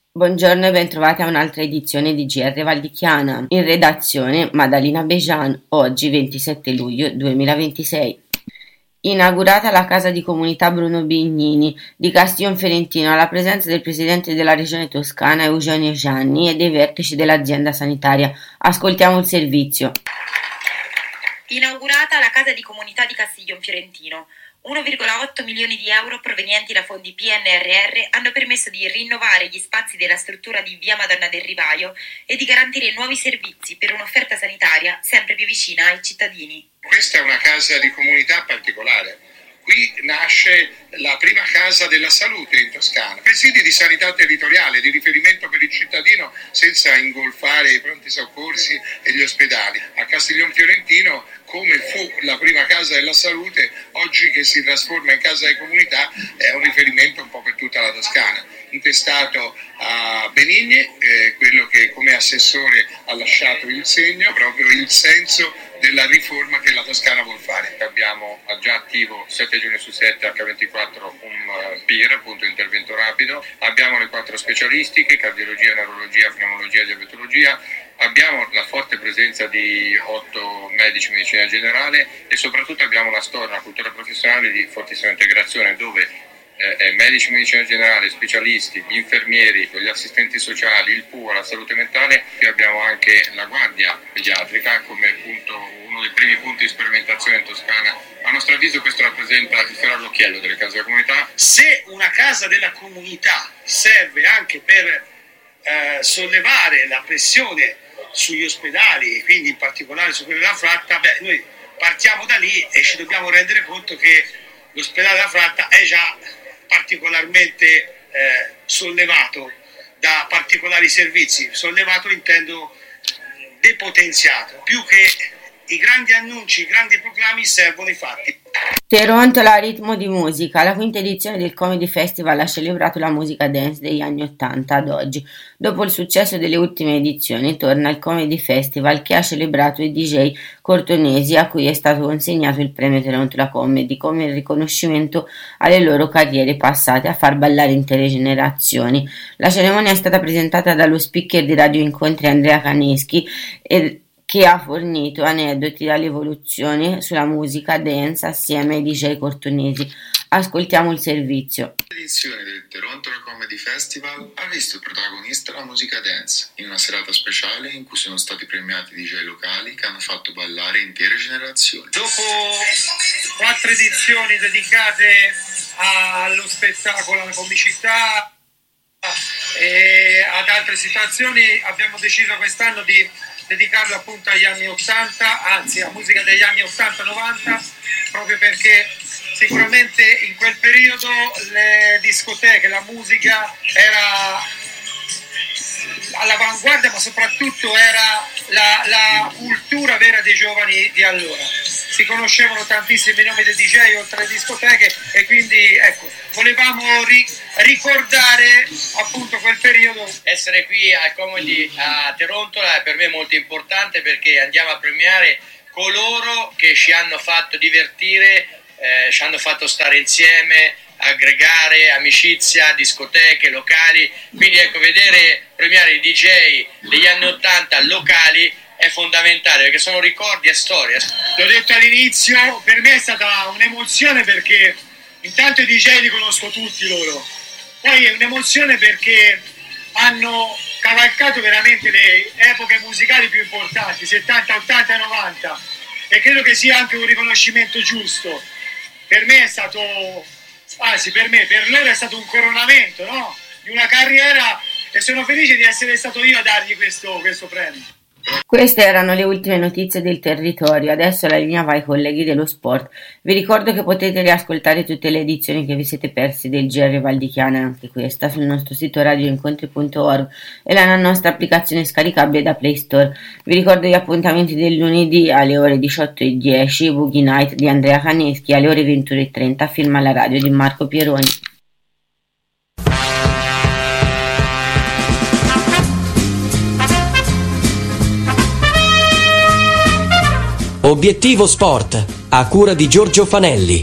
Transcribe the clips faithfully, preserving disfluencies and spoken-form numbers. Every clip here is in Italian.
Buongiorno e bentrovati a un'altra edizione di G R Valdichiana. In redazione Maddalena Bejan, oggi ventisette luglio duemilaventisei. Inaugurata la casa di comunità Bruno Bignini di Castiglionfiorentino alla presenza del presidente della regione Toscana Eugenio Gianni e dei vertici dell'azienda sanitaria. Ascoltiamo il servizio. Inaugurata la casa di comunità di Castiglionfiorentino. uno virgola otto milioni di euro provenienti da fondi P N R R hanno permesso di rinnovare gli spazi della struttura di via Madonna del Rivaio e di garantire nuovi servizi per un'offerta sanitaria sempre più vicina ai cittadini. Questa è una casa di comunità particolare. Qui nasce la prima casa della salute in Toscana, presidi di sanità territoriale, di riferimento per il cittadino senza ingolfare i pronti soccorsi e gli ospedali. A Castiglionfiorentino, come fu la prima casa della salute, oggi che si trasforma in casa di comunità è un riferimento un po' per tutta la Toscana. Intestato a Benigni, eh, quello che come assessore ha lasciato il segno, proprio il senso della riforma che la Toscana vuol fare. Abbiamo già attivo sette giorni su sette acca ventiquattro un uh, P I R, punto intervento rapido. Abbiamo le quattro specialistiche, cardiologia, neurologia, pneumologia, diabetologia. Abbiamo la forte presenza di otto medici di medicina generale e soprattutto abbiamo una storia, una cultura professionale di fortissima integrazione dove eh, medici di medicina generale, specialisti, gli infermieri, gli assistenti sociali, il P U A, la salute mentale. Qui abbiamo anche la guardia pediatrica come punto, uno dei primi punti di sperimentazione in Toscana. A nostro avviso questo rappresenta il fiore all'occhiello delle case della comunità. Se una casa della comunità serve anche per eh, sollevare la pressione sugli ospedali, quindi in particolare su quello della Fratta, beh, noi partiamo da lì e ci dobbiamo rendere conto che l'ospedale della Fratta è già particolarmente eh, sollevato da particolari servizi. Sollevato intendo depotenziato, più che i grandi annunci, i grandi proclami, servono i fatti. Terontola a ritmo di musica. La quinta edizione del Comedy Festival ha celebrato la musica dance degli anni Ottanta ad oggi. Dopo il successo delle ultime edizioni, torna il Comedy Festival che ha celebrato i D J cortonesi a cui è stato consegnato il premio Terontola Comedy come riconoscimento alle loro carriere passate a far ballare intere generazioni. La cerimonia è stata presentata dallo speaker di Radio Incontri Andrea Caneschi e che ha fornito aneddoti dall'evoluzione sulla musica dance assieme ai D J cortonesi. Ascoltiamo il servizio. L'edizione del Terontola Comedy Festival ha visto protagonista la musica dance, in una serata speciale in cui sono stati premiati D J locali che hanno fatto ballare intere generazioni. Dopo quattro edizioni dedicate allo spettacolo, alla comicità e ad altre situazioni, abbiamo deciso quest'anno di dedicarlo appunto agli anni ottanta, anzi a musica degli anni ottanta novanta, proprio perché sicuramente in quel periodo le discoteche, la musica era all'avanguardia, ma soprattutto era la, la cultura vera dei giovani di allora. Si conoscevano tantissimi nomi dei D J oltre alle discoteche e quindi ecco, volevamo ri- ricordare appunto quel periodo. Essere qui al Comedy a Terontola è per me molto importante perché andiamo a premiare coloro che ci hanno fatto divertire, eh, ci hanno fatto stare insieme, aggregare, amicizia, discoteche, locali. Quindi ecco, vedere premiare i D J degli anni ottanta locali è fondamentale perché sono ricordi e storie. L'ho detto all'inizio, per me è stata un'emozione perché intanto i D J li conosco tutti loro, poi è un'emozione perché hanno cavalcato veramente le epoche musicali più importanti, settanta, ottanta e novanta, e credo che sia anche un riconoscimento giusto. Per me è stato, anzi per me, per loro è stato un coronamento, no? Di una carriera, e sono felice di essere stato io a dargli questo, questo premio. Queste erano le ultime notizie del territorio, adesso la linea va ai colleghi dello sport. Vi ricordo che potete riascoltare tutte le edizioni che vi siete persi del G R Valdichiana, anche questa, sul nostro sito radioincontri punto org e la nostra applicazione scaricabile da Play Store. Vi ricordo gli appuntamenti del lunedì alle ore diciotto e dieci, Boogie Night di Andrea Caneschi, alle ore ventuno e trenta, Film alla radio di Marco Pieroni. Obiettivo Sport, a cura di Giorgio Fanelli.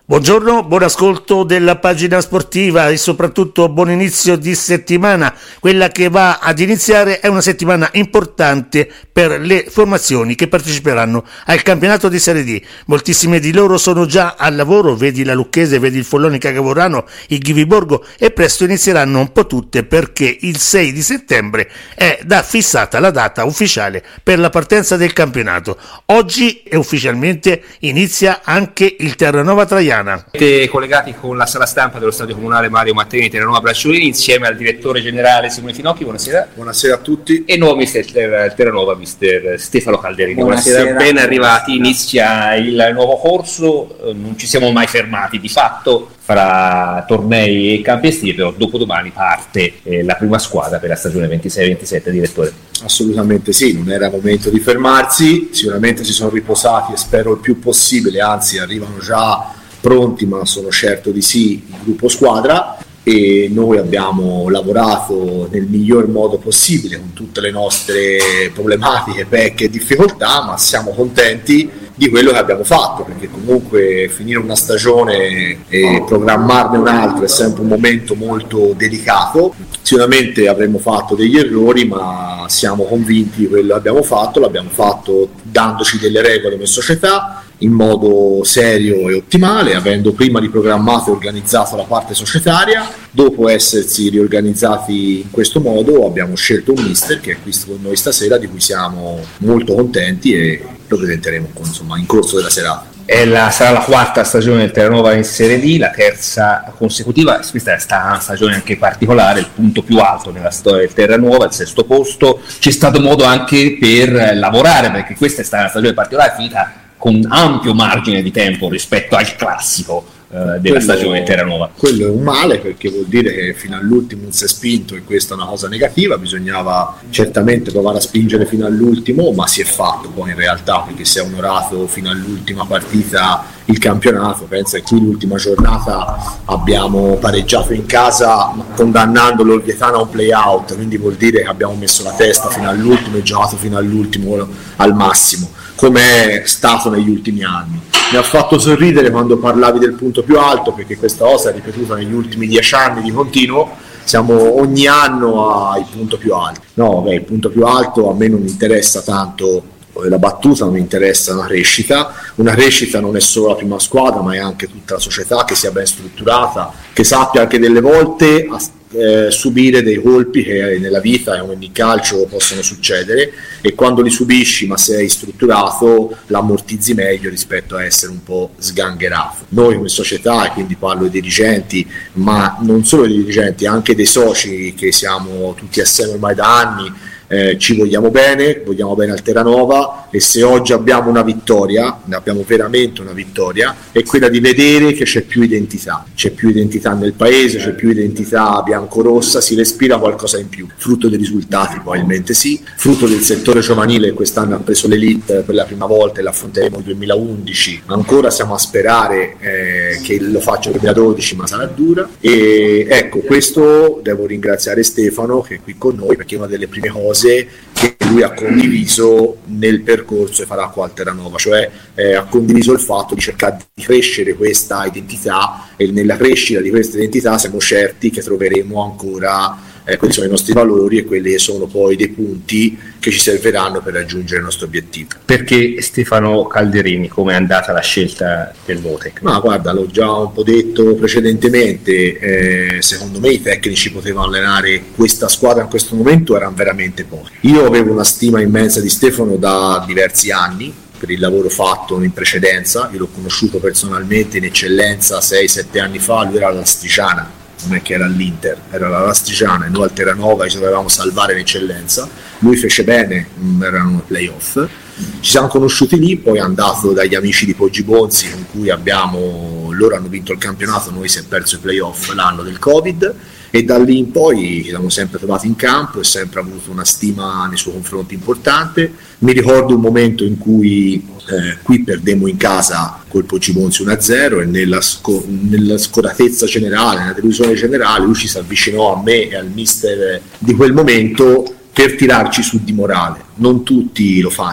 Buongiorno, buon ascolto della pagina sportiva e soprattutto buon inizio di settimana. Quella che va ad iniziare è una settimana importante per le formazioni che parteciperanno al campionato di Serie D. Moltissime di loro sono già al lavoro, vedi la Lucchese, vedi il Follonica Cavorano, il Ghiviborgo, e presto inizieranno un po' tutte perché il sei di settembre è da fissata la data ufficiale per la partenza del campionato. Oggi e ufficialmente inizia anche il Terranova Traiano. Siete collegati con la sala stampa dello Stadio Comunale Mario Mattei di Terranova Bracciolini insieme al direttore generale Simone Finocchi. Buonasera. Buonasera a tutti. E nuovo mister Terranova, mister Stefano Calderini. Buonasera. Buonasera, ben arrivati. Inizia il nuovo corso, non ci siamo mai fermati di fatto fra tornei e campi estivi, però dopodomani parte eh, la prima squadra per la stagione ventisei ventisette, direttore. Assolutamente sì, non era momento di fermarsi, sicuramente si sono riposati e spero il più possibile, anzi arrivano già pronti, ma sono certo di sì, il gruppo squadra, e noi abbiamo lavorato nel miglior modo possibile con tutte le nostre problematiche, pecche e difficoltà, ma siamo contenti di quello che abbiamo fatto, perché comunque finire una stagione e programmarne un'altra è sempre un momento molto delicato. Sicuramente avremmo fatto degli errori, ma siamo convinti di quello che abbiamo fatto, l'abbiamo fatto dandoci delle regole come società, in modo serio e ottimale, avendo prima riprogrammato e organizzato la parte societaria. Dopo essersi riorganizzati in questo modo abbiamo scelto un mister che è qui con noi stasera, di cui siamo molto contenti e lo presenteremo insomma in corso della serata. È la, sarà la quarta stagione del Terranova in Serie D, la terza consecutiva. Questa è stata una stagione anche particolare, il punto più alto nella storia del Terranova, il sesto posto. C'è stato modo anche per lavorare, perché questa è stata una stagione particolare, finita con ampio margine di tempo rispetto al classico eh, della quello, stagione Terranova. Quello è un male, perché vuol dire che fino all'ultimo non si è spinto, e questa è una cosa negativa. Bisognava certamente provare a spingere fino all'ultimo, ma si è fatto poi in realtà, perché si è onorato fino all'ultima partita il campionato. Pensa che qui l'ultima giornata abbiamo pareggiato in casa condannando l'Orvietana a un play out, quindi vuol dire che abbiamo messo la testa fino all'ultimo e giocato fino all'ultimo al massimo, come è stato negli ultimi anni. Mi ha fatto sorridere quando parlavi del punto più alto, perché questa cosa è ripetuta negli ultimi dieci anni di continuo. Siamo ogni anno al punto più alto. No, beh, il punto più alto a me non interessa tanto la battuta, non mi interessa una crescita. Una crescita non è solo la prima squadra, ma è anche tutta la società che sia ben strutturata, che sappia anche delle volte eh, subire dei colpi che nella vita e nel calcio possono succedere, e quando li subisci ma sei strutturato l'ammortizzi meglio rispetto a essere un po' sgangherato. Noi come società, e quindi parlo dei dirigenti, ma non solo dei dirigenti, anche dei soci che siamo tutti assieme ormai da anni, Eh, ci vogliamo bene, vogliamo bene al Terranova, e se oggi abbiamo una vittoria, ne abbiamo veramente una vittoria, è quella di vedere che c'è più identità, c'è più identità nel paese, c'è più identità biancorossa, si respira qualcosa in più, frutto dei risultati probabilmente sì, frutto del settore giovanile. Quest'anno ha preso l'Elite per la prima volta e l'affronteremo nel duemilaundici, ancora siamo a sperare eh, che lo faccia nel duemiladodici, ma sarà dura. E ecco, questo devo ringraziare Stefano che è qui con noi, perché è una delle prime cose che lui ha condiviso nel percorso e farà qua al Terranova, cioè eh, ha condiviso il fatto di cercare di crescere questa identità, e nella crescita di questa identità siamo certi che troveremo ancora eh, quelli sono i nostri valori e quelli che sono poi dei punti che ci serviranno per raggiungere il nostro obiettivo. Perché Stefano Calderini? Come è andata la scelta del Votec? Ma guarda, l'ho già un po' detto precedentemente, eh, secondo me i tecnici potevano allenare questa squadra in questo momento, erano veramente pochi. Io avevo una stima immensa di Stefano da diversi anni per il lavoro fatto in precedenza. Io l'ho conosciuto personalmente in eccellenza sei sette anni fa, lui era all'Astrigiana, non è che era all'Inter, era la Lastrigiana, e noi al Terranova ci dovevamo salvare l'eccellenza. Lui fece bene, erano playoff, ci siamo conosciuti lì, poi è andato dagli amici di Poggi Bonzi con cui abbiamo, loro hanno vinto il campionato, noi si è perso i playoff l'anno del Covid, e da lì in poi ci siamo sempre trovati in campo e sempre avuto una stima nei suoi confronti importante. Mi ricordo un momento in cui eh, qui perdemmo in casa col Poggi Bonzi uno a zero, e nella, sco- nella scoratezza generale, nella delusione generale, lui ci si avvicinò a me e al mister di quel momento per tirarci su di morale. Non tutti lo fanno,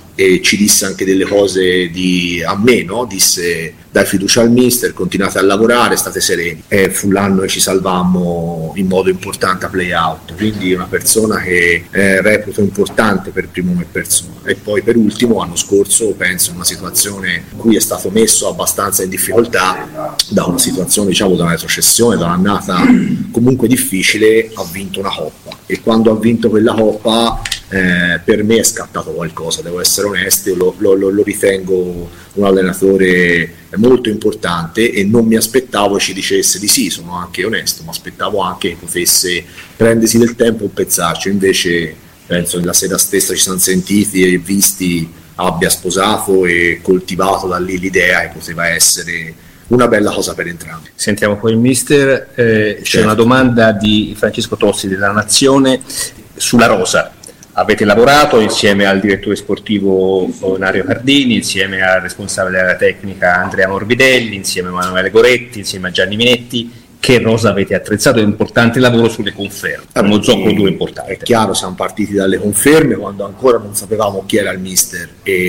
e ci disse anche delle cose di, a me, no? Disse: dai fiducia al mister, continuate a lavorare, state sereni. E fu l'anno che ci salvammo in modo importante a play out, quindi una persona che eh, reputo importante per primo come persona. E poi per ultimo, l'anno scorso, penso in una situazione in cui è stato messo abbastanza in difficoltà da una situazione, diciamo, da una retrocessione, da un'annata comunque difficile, ha vinto una coppa, e quando ha vinto quella coppa eh, per me è scattato qualcosa, devo essere onesto, lo, lo, lo ritengo un allenatore molto importante e non mi aspettavo ci dicesse di sì, sono anche onesto, ma aspettavo anche che potesse prendersi del tempo e pensarci. Invece penso che la sera stessa ci siamo sentiti e visti, abbia sposato e coltivato da lì l'idea che poteva essere una bella cosa per entrambi. Sentiamo poi il mister, eh, c'è certo. Una domanda di Francesco Tossi della Nazione sulla rosa. Avete lavorato insieme al direttore sportivo Nario Cardini, insieme al responsabile della tecnica Andrea Morbidelli, insieme a Emanuele Goretti, insieme a Gianni Minetti. Che rosa avete attrezzato? È un importante lavoro sulle conferme, uno zoccolo duro importante. È chiaro, siamo partiti dalle conferme quando ancora non sapevamo chi era il mister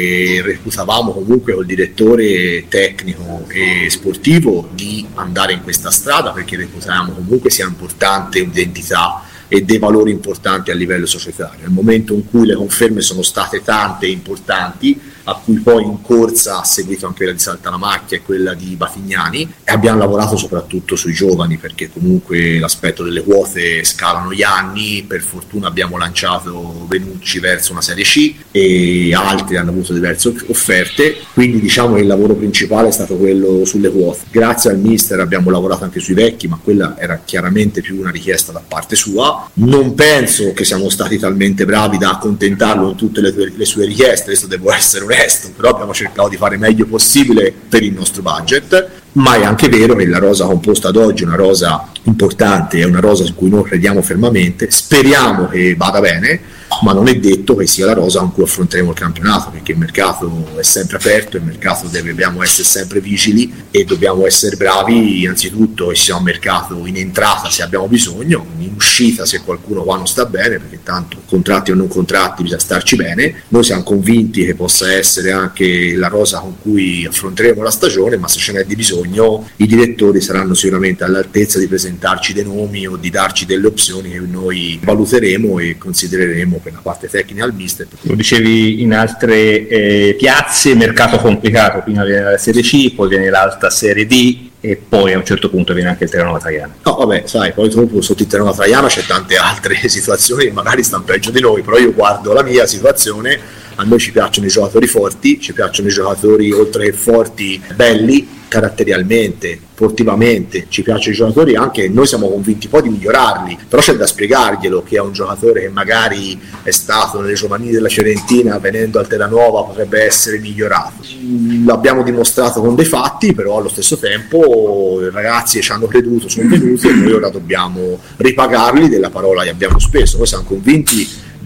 e reputavamo comunque col direttore tecnico e sportivo di andare in questa strada, perché reputavamo comunque sia importante un'identità e dei valori importanti a livello societario. Nel momento in cui le conferme sono state tante e importanti, a cui poi in corsa ha seguito anche quella di Saltanamacchia e quella di Batignani, e abbiamo lavorato soprattutto sui giovani, perché comunque l'aspetto delle quote scalano gli anni. Per fortuna abbiamo lanciato Venucci verso una Serie C e altri hanno avuto diverse offerte, quindi diciamo che il lavoro principale è stato quello sulle quote. Grazie al mister abbiamo lavorato anche sui vecchi, ma quella era chiaramente più una richiesta da parte sua. Non penso che siamo stati talmente bravi da accontentarlo in tutte le, tue, le sue richieste, adesso devo essere onesto, però abbiamo cercato di fare il meglio possibile per il nostro budget. Ma è anche vero che la rosa composta ad oggi è una rosa importante, è una rosa su cui noi crediamo fermamente, speriamo che vada bene, ma non è detto che sia la rosa con cui affronteremo il campionato, perché il mercato è sempre aperto, il mercato deve, dobbiamo essere sempre vigili e dobbiamo essere bravi innanzitutto che sia un mercato in entrata se abbiamo bisogno, in uscita se qualcuno qua non sta bene, perché tanto contratti o non contratti bisogna starci bene. Noi siamo convinti che possa essere anche la rosa con cui affronteremo la stagione, ma se ce n'è di bisogno i direttori saranno sicuramente all'altezza di presentarci dei nomi o di darci delle opzioni che noi valuteremo e considereremo per la parte tecnica al mister. Lo dicevi in altre eh, piazze, mercato complicato, prima viene la Serie C, poi viene l'alta Serie D e poi a un certo punto viene anche il Terranova Traiano. No vabbè, sai, poi dopo sotto il Terranova Traiano c'è tante altre situazioni che magari stanno peggio di noi, però io guardo la mia situazione, a noi ci piacciono i giocatori forti, ci piacciono i giocatori oltre che forti, belli caratterialmente, sportivamente, ci piacciono i giocatori, anche noi siamo convinti poi di migliorarli, però c'è da spiegarglielo che è un giocatore che magari è stato nelle giovanili della Fiorentina, venendo al Terranova potrebbe essere migliorato. L'abbiamo dimostrato con dei fatti, però allo stesso tempo i ragazzi ci hanno creduto, sono venuti e noi ora dobbiamo ripagarli della parola che abbiamo speso. Noi siamo convinti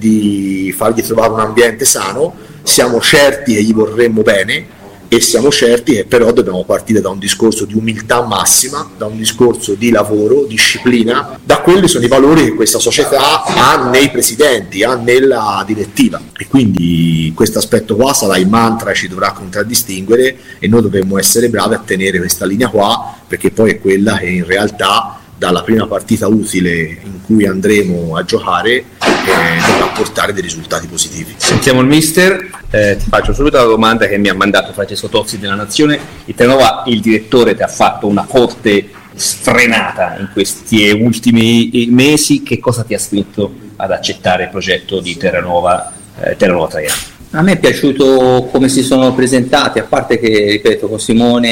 di fargli trovare un ambiente sano, siamo certi che gli vorremmo bene e siamo certi che però dobbiamo partire da un discorso di umiltà massima, da un discorso di lavoro, disciplina, da quelli sono i valori che questa società ha nei presidenti, ha nella direttiva, e quindi questo aspetto qua sarà il mantra che ci dovrà contraddistinguere e noi dovremmo essere bravi a tenere questa linea qua, perché poi è quella che in realtà dalla prima partita utile in cui andremo a giocare eh, dovrà portare dei risultati positivi. Sentiamo il mister, eh, ti faccio subito la domanda che mi ha mandato Francesco Tozzi della Nazione. Il Terranova, il direttore ti ha fatto una forte sfrenata in questi ultimi mesi, che cosa ti ha spinto ad accettare il progetto di Terranova, eh, Terranova Traiano? A me è piaciuto come si sono presentati, a parte che, ripeto, con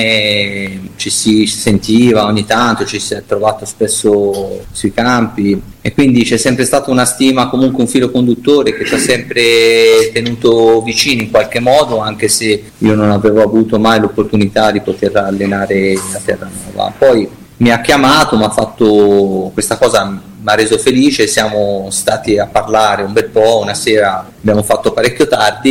Simone ci si sentiva ogni tanto, ci si è trovato spesso sui campi e quindi c'è sempre stata una stima, comunque un filo conduttore che ci ha sempre tenuto vicini in qualche modo, anche se io non avevo avuto mai l'opportunità di poter allenare a Terranova. Poi mi ha chiamato, mi ha fatto questa cosa, mi ha reso felice, siamo stati a parlare un bel po', una sera abbiamo fatto parecchio tardi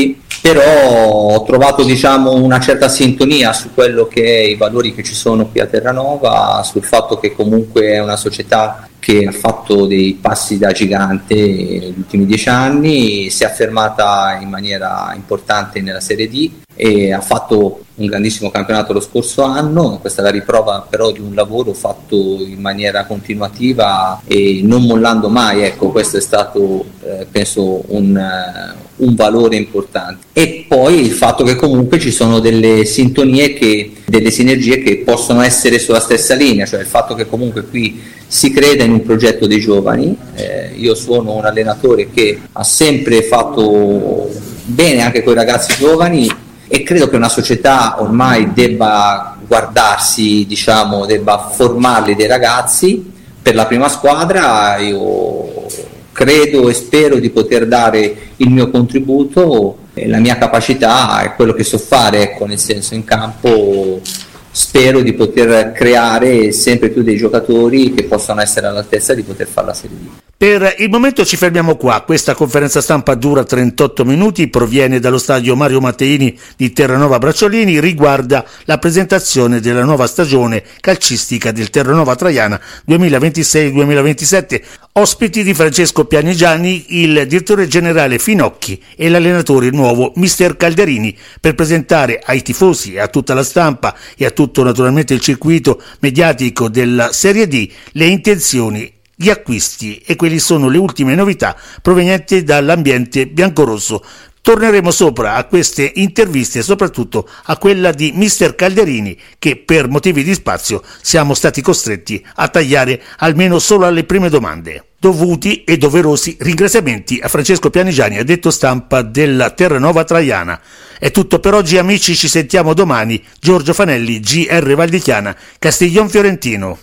però ho trovato diciamo una certa sintonia su quello che è i valori che ci sono qui a Terranova, sul fatto che comunque è una società che ha fatto dei passi da gigante negli ultimi dieci anni, si è affermata in maniera importante nella Serie D e ha fatto un grandissimo campionato lo scorso anno. Questa è la riprova però di un lavoro fatto in maniera continuativa e non mollando mai, ecco, questo è stato eh, penso un, uh, un valore importante. E poi il fatto che comunque ci sono delle sintonie, che, delle sinergie che possono essere sulla stessa linea, cioè il fatto che comunque qui si creda in un progetto dei giovani. Eh, io sono un allenatore che ha sempre fatto bene anche con i ragazzi giovani e credo che una società ormai debba guardarsi, diciamo, debba formarli dei ragazzi per la prima squadra. Io credo e spero di poter dare il mio contributo e la mia capacità è quello che so fare, ecco, nel senso, in campo spero di poter creare sempre più dei giocatori che possano essere all'altezza di poter fare la Serie D. Per il momento ci fermiamo qua. Questa conferenza stampa dura trentotto minuti, proviene dallo stadio Mario Matteini di Terranova Bracciolini, riguarda la presentazione della nuova stagione calcistica del Terranova Traiana duemilaventisei duemilaventisette. Ospiti di Francesco Pianigiani, il direttore generale Finocchi e l'allenatore nuovo mister Calderini, per presentare ai tifosi e a tutta la stampa e a tutto naturalmente il circuito mediatico della Serie D le intenzioni, gli acquisti e quali sono le ultime novità provenienti dall'ambiente biancorosso. Torneremo sopra a queste interviste e soprattutto a quella di mister Calderini, che per motivi di spazio siamo stati costretti a tagliare almeno solo alle prime domande. Dovuti e doverosi ringraziamenti a Francesco Pianigiani, addetto stampa della Terranova Traiana. È tutto per oggi amici, ci sentiamo domani. Giorgio Fanelli, G R Valdichiana, Castiglion Fiorentino.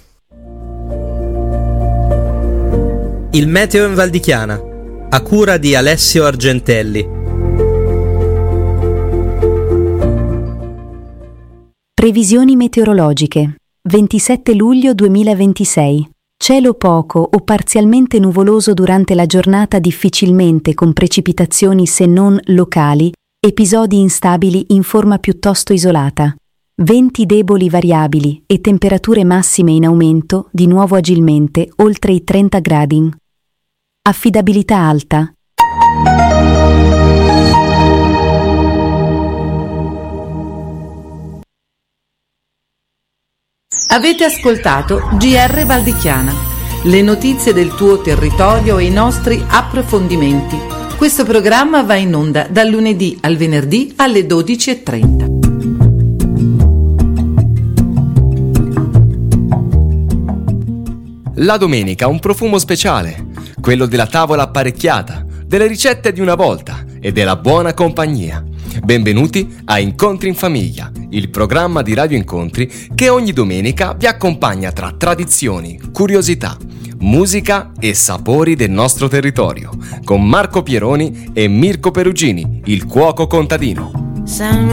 Il meteo in Valdichiana, a cura di Alessio Argentelli. Previsioni meteorologiche. ventisette luglio duemilaventisei. Cielo poco o parzialmente nuvoloso durante la giornata, difficilmente con precipitazioni se non locali, episodi instabili in forma piuttosto isolata. Venti deboli variabili e temperature massime in aumento, di nuovo agilmente, oltre i trenta gradi. Affidabilità alta. Avete ascoltato G R Valdichiana, le notizie del tuo territorio e i nostri approfondimenti. Questo programma va in onda dal lunedì al venerdì alle dodici e trenta. La domenica un profumo speciale, quello della tavola apparecchiata, delle ricette di una volta e della buona compagnia. Benvenuti a Incontri in Famiglia, il programma di Radio Incontri che ogni domenica vi accompagna tra tradizioni, curiosità, musica e sapori del nostro territorio, con Marco Pieroni e Mirko Perugini, il cuoco contadino.